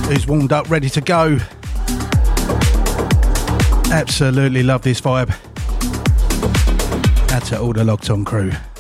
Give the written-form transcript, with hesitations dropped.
who's warmed up, ready to go. Absolutely love this vibe. Out to all the Locked On crew.